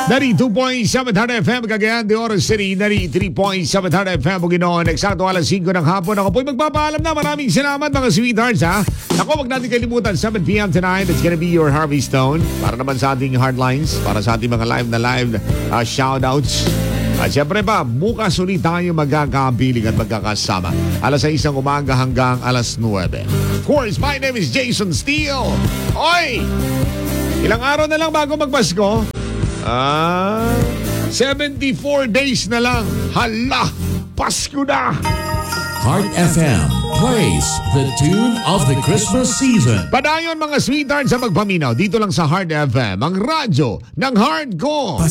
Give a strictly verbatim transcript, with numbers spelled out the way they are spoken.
ninety-two point seven Hard F M, Cagayan de Oro City, ninety-three point seven Hard F M, Buginoon. Eksakto alas singko ng hapon. Ako po'y magpapaalam na. Maraming salamat mga sweethearts, ha? Ako, wag natin kalimutan, seven p.m. tonight, it's gonna be your Harvey Stone. Para naman sa ating hardlines, para sa ating mga live na live uh, shoutouts. At syempre pa, bukas ulit tayo magkakapiling at magkakasama. Alas sais ng umaga hanggang alas nuwebe. Of course, my name is Jason Steele. Oy! Ilang araw na lang bago magpasko. Ah, seventy-four days na lang. Hala, Pasko na! Heart F M plays the tune of the Christmas season. Padayon mga sweethearts sa magpaminaw dito lang sa Heart F M, ang radyo ng heart ko.